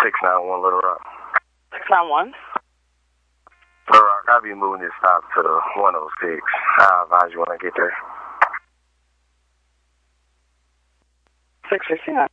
691 Little Rock. 691? Little Rock, I'll be moving this stop to the 106. I'll advise you when I get there. 669.